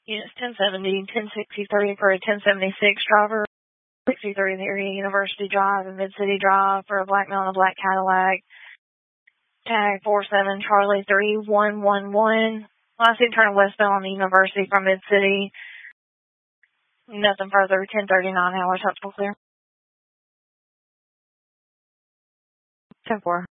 Units 1070, 1063 for a 1076 driver, 63 in the area, University Drive and Mid-City Drive for a black male and a black Cadillac. Tag 47 Charlie 3111. Last seen turning westbound on the University from Mid-City. Nothing further, 1039 hours, touchable clear. 10-4.